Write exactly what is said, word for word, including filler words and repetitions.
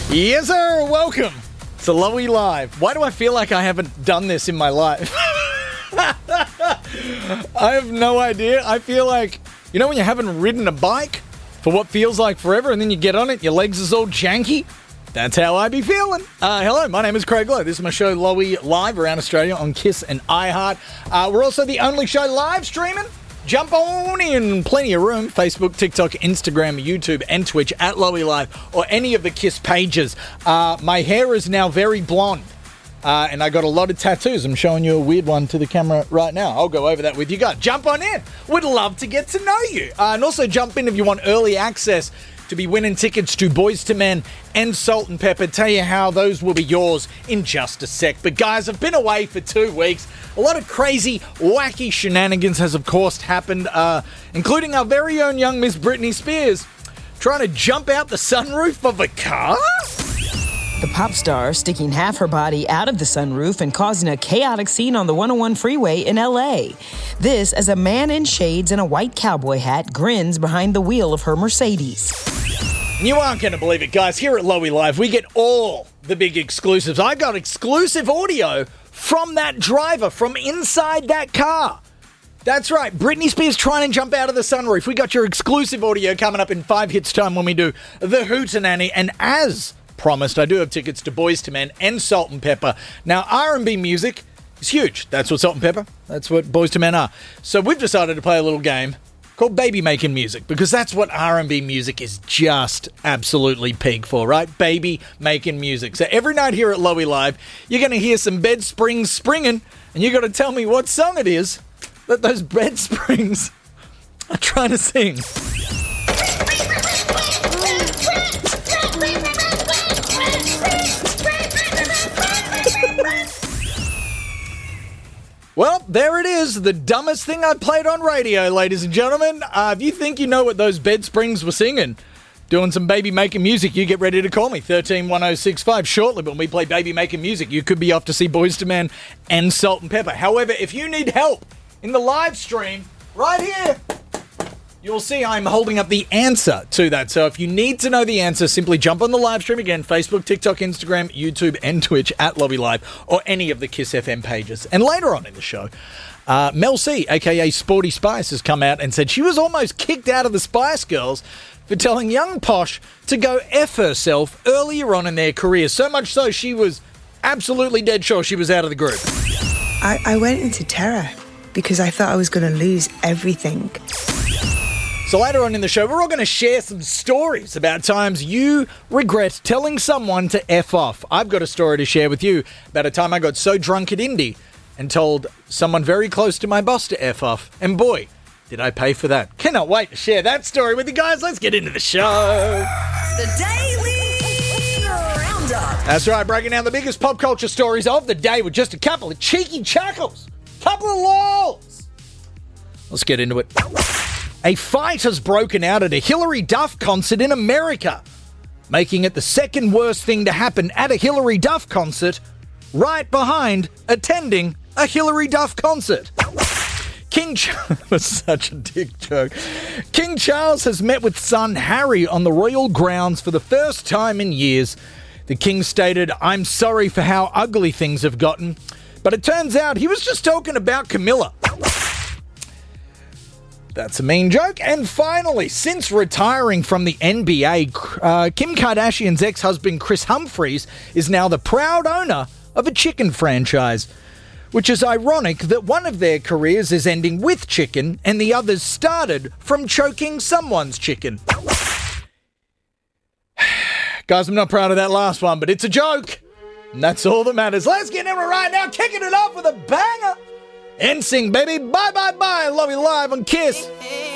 Yes, sir. Welcome to Lowy Live. Why do I feel like I haven't done this in my life? I have no idea. I feel like, you know when you haven't ridden a bike for what feels like forever and then you get on it, your legs is all janky? That's how I be feeling. Uh, hello, my name is Craig Lowe. This is my show, Lowy Live, around Australia on Kiss and iHeart. Uh, we're also the only show live streaming. Jump on in, plenty of room. Facebook, TikTok, Instagram, YouTube, and Twitch at Lowy Live, or any of the Kiss pages. Uh, my hair is now very blonde, uh, and I got a lot of tattoos. I'm showing you a weird one to the camera right now. I'll go over that with you guys. Jump on in. Would love to get to know you. Uh, and also jump in if you want early access to be winning tickets to Boyz two Men and Salt and Pepper. Tell you how those will be yours in just a sec. But guys, I've been away for two weeks. A lot of crazy, wacky shenanigans has, of course, happened, uh, including our very own young Miss Britney Spears trying to jump out the sunroof of a car. The pop star sticking half her body out of the sunroof and causing a chaotic scene on the one oh one freeway in L A. This as a man in shades and a white cowboy hat grins behind the wheel of her Mercedes. You aren't going to believe it, guys. Here at Lowy Live, we get all the big exclusives. I got exclusive audio from that driver, from inside that car. That's right, Britney Spears trying to jump out of the sunroof. We got your exclusive audio coming up in five hits time when we do the Hootenanny. And as promised, I do have tickets to Boyz two Men and Salt and Pepper. Now, R and B music is huge. That's what Salt and Pepper, that's what Boyz two Men are. So we've decided to play a little game called Baby Making Music, because that's what R and B music is just absolutely peak for, right? Baby making music. So every night here at Lowy Live, you're going to hear some bed springs springing, and you got to tell me what song it is that those bed springs are trying to sing. Well, there it is, the dumbest thing I played on radio, ladies and gentlemen. Uh, if you think you know what those bed springs were singing, doing some baby making music, you get ready to call me, one three one oh six five. Shortly, when we play baby making music, you could be off to see Boyz two Men and Salt and Pepper. However, if you need help in the live stream, right here, you'll see I'm holding up the answer to that. So if you need to know the answer, simply jump on the live stream again, Facebook, TikTok, Instagram, YouTube, and Twitch at Lowy Live, or any of the Kiss F M pages. And later on in the show, uh, Mel C, a k a. Sporty Spice, has come out and said she was almost kicked out of the Spice Girls for telling young Posh to go F herself earlier on in their career. So much so, she was absolutely dead sure she was out of the group. I, I went into terror because I thought I was going to lose everything. So later on in the show, we're all going to share some stories about times you regret telling someone to F off. I've got a story to share with you about a time I got so drunk at Indy and told someone very close to my boss to F off. And boy, did I pay for that. Cannot wait to share that story with you guys. Let's get into the show. The Daily Roundup. That's right, breaking down the biggest pop culture stories of the day with just a couple of cheeky chuckles, couple of lols. Let's get into it. A fight has broken out at a Hilary Duff concert in America, making it the second worst thing to happen at a Hilary Duff concert, right behind attending a Hilary Duff concert. King Charles was such a dick joke. King Charles has met with son Harry on the royal grounds for the first time in years. The king stated, "I'm sorry for how ugly things have gotten," but it turns out he was just talking about Camilla. That's a mean joke. And finally, since retiring from the N B A, uh, Kim Kardashian's ex-husband Chris Humphries is now the proud owner of a chicken franchise, which is ironic that one of their careers is ending with chicken and the others started from choking someone's chicken. Guys, I'm not proud of that last one, but it's a joke. And that's all that matters. Let's get into it right now, kicking it off with a banger. N Sync, baby. Bye, bye, bye. Love you live on Kiss.